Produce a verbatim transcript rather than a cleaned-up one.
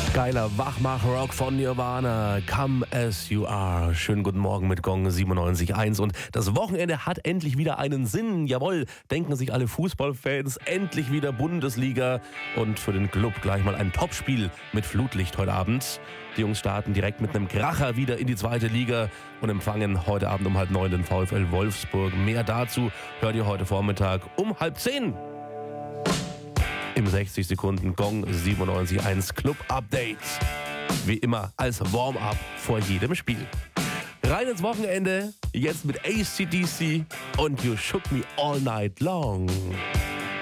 Geiler Wachmach-Rock von Nirvana, Come As You Are. Schönen guten Morgen mit Gong siebenundneunzig Komma eins. Und das Wochenende hat endlich wieder einen Sinn. Jawohl, denken sich alle Fußballfans, endlich wieder Bundesliga. Und für den Club gleich mal ein Topspiel mit Flutlicht heute Abend. Die Jungs starten direkt mit einem Kracher wieder in die zweite Liga und empfangen heute Abend um halb neun den VfL Wolfsburg. Mehr dazu hört ihr heute Vormittag um halb zehn. Im sechzig Sekunden Gong siebenundneunzig Komma eins Club Update. Wie immer als Warm-up vor jedem Spiel. Rein ins Wochenende, jetzt mit A C D C und You Shook Me All Night Long.